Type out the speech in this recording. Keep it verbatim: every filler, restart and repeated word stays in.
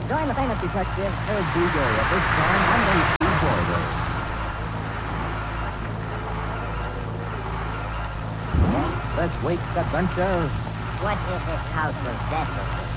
Join the famous detective, Herb D. Day, at this time on the Steve Boy This week's adventure. What is this house possessed?